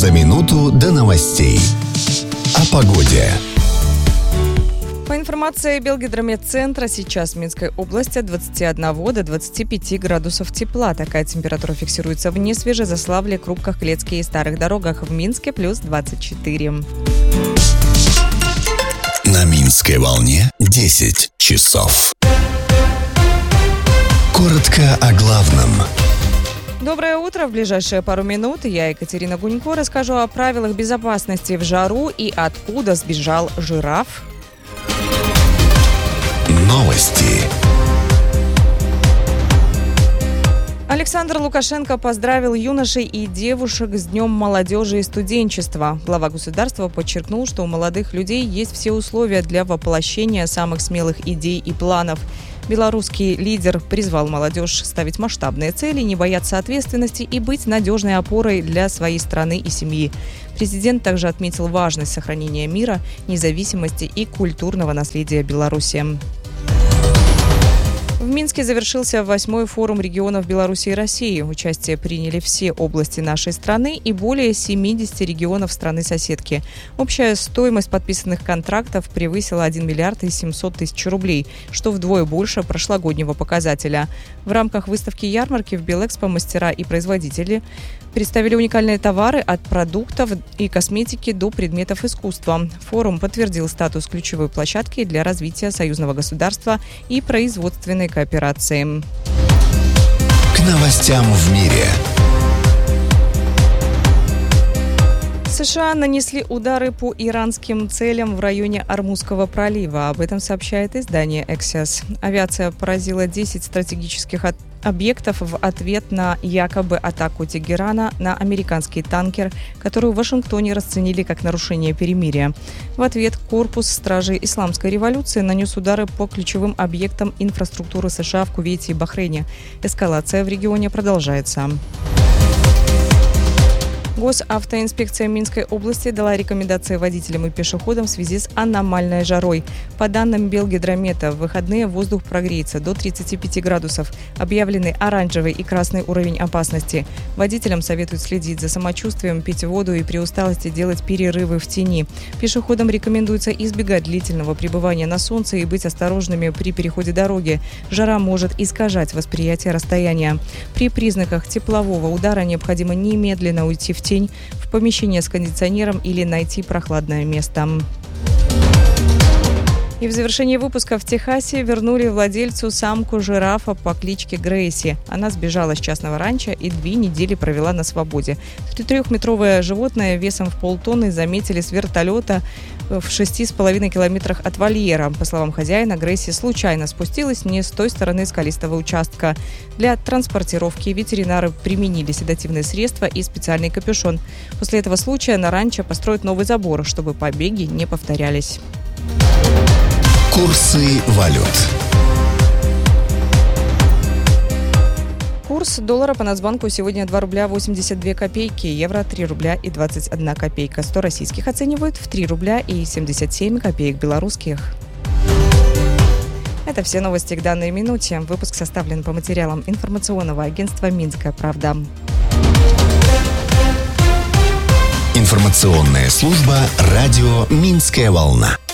За минуту до новостей. О погоде. По информации Белгидромедцентра, сейчас в Минской области от 21 до 25 градусов тепла. Такая температура фиксируется в Несвеже, Заславле, Крупках, Клецке и Старых Дорогах. В Минске плюс 24. На Минской волне 10 часов. Коротко о главном. Доброе утро. В ближайшие пару минут я, Екатерина Гунько, расскажу о правилах безопасности в жару и откуда сбежал жираф. Новости. Александр Лукашенко поздравил юношей и девушек с Днем молодежи и студенчества. Глава государства подчеркнул, что у молодых людей есть все условия для воплощения самых смелых идей и планов. Белорусский лидер призвал молодежь ставить масштабные цели, не бояться ответственности и быть надежной опорой для своей страны и семьи. Президент также отметил важность сохранения мира, независимости и культурного наследия Беларуси. В Минске завершился 8-й форум регионов Беларуси и России. Участие приняли все области нашей страны и более 70 регионов страны-соседки. Общая стоимость подписанных контрактов превысила 1 миллиард и 700 тысяч рублей, что вдвое больше прошлогоднего показателя. В рамках выставки-ярмарки в Белэкспо мастера и производители представили уникальные товары от продуктов и косметики до предметов искусства. Форум подтвердил статус ключевой площадки для развития союзного государства и производственной кооперации. К новостям в мире. США нанесли удары по иранским целям в районе Ормузского пролива. Об этом сообщает издание Axios. Авиация поразила 10 стратегических объектов в ответ на якобы атаку Тегерана на американский танкер, которую в Вашингтоне расценили как нарушение перемирия. В ответ корпус стражей Исламской революции нанес удары по ключевым объектам инфраструктуры США в Кувейте и Бахрейне. Эскалация в регионе продолжается. Госавтоинспекция Минской области дала рекомендации водителям и пешеходам в связи с аномальной жарой. По данным Белгидромета, в выходные воздух прогреется до 35 градусов. Объявлены оранжевый и красный уровень опасности. Водителям советуют следить за самочувствием, пить воду и при усталости делать перерывы в тени. Пешеходам рекомендуется избегать длительного пребывания на солнце и быть осторожными при переходе дороги. Жара может искажать восприятие расстояния. При признаках теплового удара необходимо немедленно уйти в тень, в помещение с кондиционером или найти прохладное место. И в завершении выпуска: в Техасе вернули владельцу самку жирафа по кличке Грейси. Она сбежала с частного ранчо и 2 недели провела на свободе. 3-метровое животное весом в полтонны заметили с вертолета в 6,5 километрах от вольера. По словам хозяина, Грейси случайно спустилась не с той стороны скалистого участка. Для транспортировки ветеринары применили седативные средства и специальный капюшон. После этого случая на ранчо построят новый забор, чтобы побеги не повторялись. Курсы валют. Курс доллара по Нацбанку сегодня 2 рубля 82 копейки, евро 3 рубля и 21 копейка. 100 российских оценивают в 3 рубля и 77 копеек белорусских. Это все новости к данной минуте. Выпуск составлен по материалам информационного агентства «Минская правда». Информационная служба радио «Минская волна».